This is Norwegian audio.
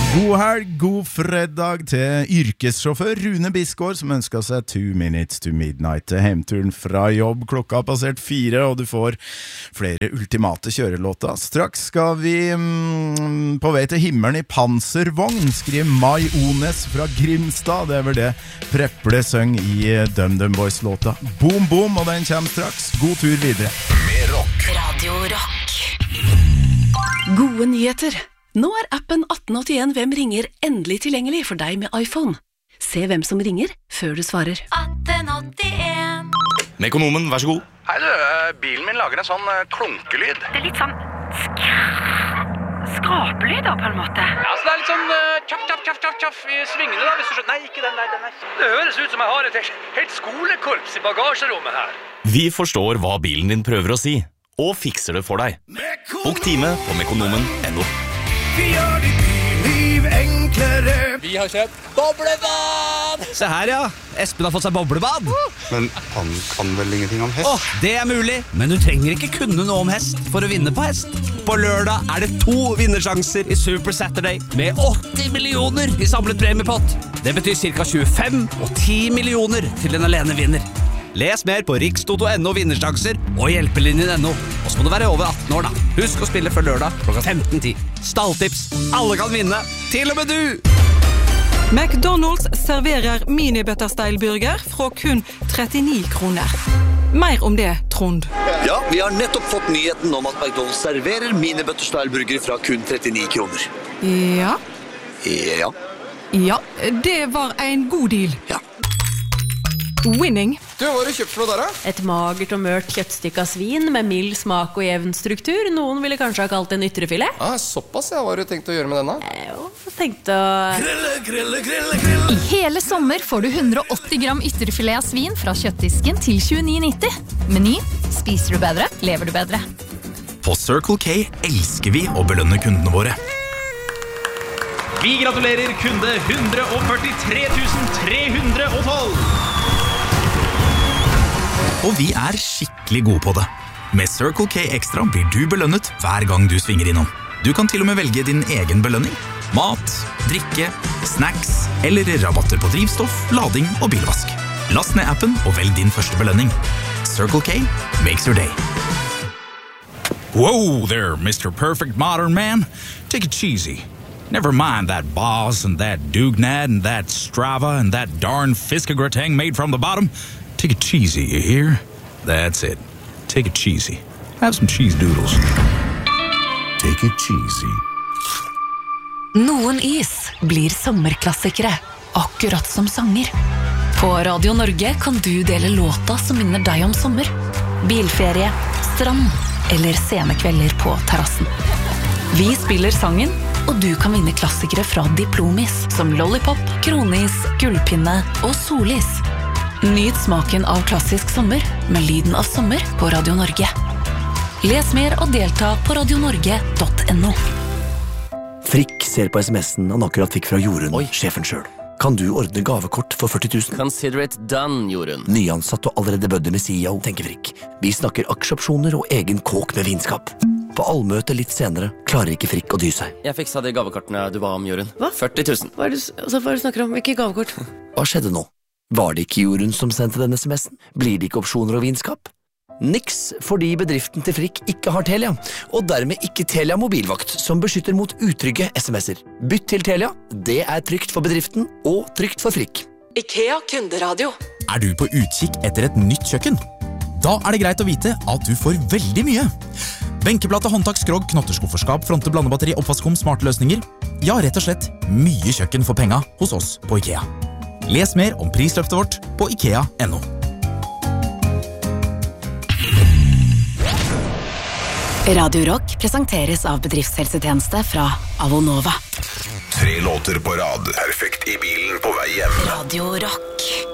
God helg, god fredag til yrkessjåfør Rune Bisgaard som ønsker seg 2 minutes to midnight til hjemturen fra jobb. Klokka har passert 4 og du får flere ultimate kjørelåter. Straks skal vi på vei til himmelen i panservogn, skriver Mai Ones fra Grimstad. Det vel det Preple søng i DumDum Boys-låta Boom Boom, og den kommer straks. God tur videre. Med rock. Radio Rock. Gode nyheter. Nå appen 1881 Hvem ringer endelig tilgjengelig for deg med iPhone. Se hvem som ringer før du svarer. 1881. Mekonomen, vær så god. Hei du, bilen min lager en sånn klunkelyd. Det litt sånn skrapelyd da, på en måte. Ja, så det litt sånn tjaff i svingene da, hvis du skjønner. Nei, ikke den der, den der. Det høres ut som jeg har et helt skolekorps i bagasjerommet her. Vi forstår hva bilen din prøver å si, og fikser det for deg. Bok time på mekonomen.no. Vi gjør ditt liv enklere. Vi har kjøpt boblebad! Se her, ja. Espen har fått seg boblebad. Men han kan vel ingenting om hest? Det er mulig, men du trenger ikke kunne noe om hest for å vinne på hest. På lørdag er det 2 vinnersjanser i Super Saturday med 80 millioner i samlet premiepott. Det betyr ca. 25 og 10 millioner til den alene vinner. Les mer på rikstoto.no vinnersjanser og hjelpelinjen.no. Og så må du være over 18 år da. Husk å spille før lørdag klokka 15:10. Stalltips. Alle kan vinne. Til og med du! McDonald's serverer mini-butterstyle-burger fra kun 39 kroner. Mer om det, Trond. Ja, vi har nettopp fått nyheten om at McDonald's serverer mini-butterstyle-burger fra kun 39 kroner. Ja. Ja. Ja, det var en god deal. Ja. Winning. Du, hva har du kjøpt for noe der, da? Et magert og mørkt kjøttstykke av svin med mild smak og jevn struktur. Noen ville kanskje ha kalt det en ytrefilet. Såpass, ja. Hva har du tenkt å gjøre med denne? Tenkte å... I hele sommer får du 180 gram ytterfilet av svin fra kjøttdisken til 29,90. Meny. Spiser du bedre, lever du bedre. På Circle K elsker vi å belønne kundene våre. Vi gratulerer kunde 143 312. Og vi er skikkelig gode på det. Med Circle K Extra blir du belønnet hver gang du svinger innom. Du kan til og med velge din egen belønning. Mat, drikke, snacks eller rabatter på drivstoff, lading og bilvask. Last ned appen og velg din første belønning. Circle K makes your day. Whoa there, Mr. Perfect Modern Man. Take it cheesy. Never mind that Boss and that Dugnad and that Strava and that darn Fiskegratang made from the bottom. Take it cheesy, you hear? That's it. Take it cheesy. Have some cheese doodles. Take it cheesy. Noen is blir sommerklassikere, akkurat som sanger. På Radio Norge kan du dele låta som minner deg om sommer. Bilferie, strand eller sene kvelder på terrassen. Vi spiller sangen, og du kan vinne klassikere fra Diplomis, som Lollipop, Kronis, Gullpinne og Solis. Nyt smaken av klassisk sommer med lyden av sommer på Radio Norge. Les mer og delta på radionorge.no. Frikk ser på sms'en han akkurat fikk fra Jorunn, sjefen selv. Kan du ordne gavekort for 40 000? Consider it done, Jorunn. Nyansatt og allerede bødder med CEO, tenker Frikk. Vi snakker aksjeopsjoner og egen kåk med vinskap. På allmøte litt senere klarer ikke Frikk å dy seg. Jeg fiksa de gavekortene du ba om, Jorunn. Hva? 40 000. Hva er det du snakker om? Ikke gavekort. Hva skjedde nå? Var det ikke Jorunn som sendte denne sms'en? Blir det ikke opsjoner og vinskap? Niks, fordi bedriften til Frikk ikke har Telia, og dermed ikke Telia mobilvakt, som beskytter mot utrygge sms'er. Bytt til Telia, det er trygt for bedriften og trygt for Frikk. IKEA kunderadio. Er du på utkikk etter et nytt kjøkken? Da er det greit å vite at du får veldig mye. Benkeplate, håndtak, skrog, knotterskufferskap, fronte, blandebatteri, oppvaskom, smarte løsninger. Ja, rett og slett mye kjøkken for penga hos oss på IKEA. Les mer om prisløftet vårt på IKEA.no. Radio Rock presenteres av bedriftshelsetjeneste fra Avonova. 3 låter på rad. Perfekt i bilen på vei hjem. Radio Rock.